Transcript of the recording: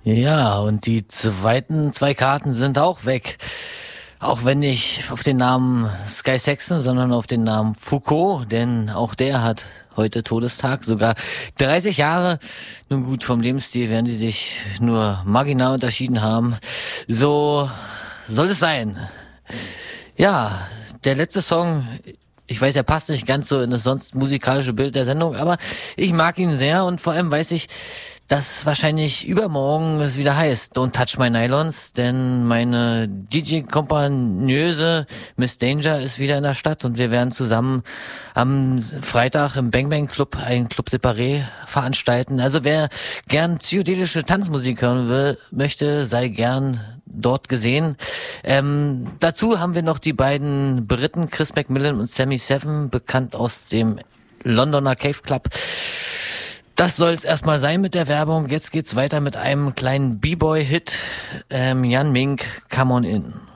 Ja, und die zweiten 2 Karten sind auch weg. Auch wenn nicht auf den Namen Sky Saxon, sondern auf den Namen Foucault, denn auch der hat heute Todestag, sogar 30 Jahre. Nun gut, vom Lebensstil werden sie sich nur marginal unterschieden haben. So soll es sein. Ja, der letzte Song, ich weiß, er passt nicht ganz so in das sonst musikalische Bild der Sendung, aber ich mag ihn sehr und vor allem weiß ich, dass wahrscheinlich übermorgen es wieder heißt Don't Touch My Nylons, denn meine DJ-Kompagnöse Miss Danger ist wieder in der Stadt und wir werden zusammen am Freitag im Bang Bang Club einen Club Separé veranstalten. Also wer gern psychedelische Tanzmusik hören möchte, sei gern dort gesehen. Dazu haben wir noch die beiden Briten Chris Macmillan und Sammy Seven, bekannt aus dem Londoner Cave Club. Das soll es erstmal sein mit der Werbung. Jetzt geht's weiter mit einem kleinen B-Boy-Hit. Jan Mink, Come On In.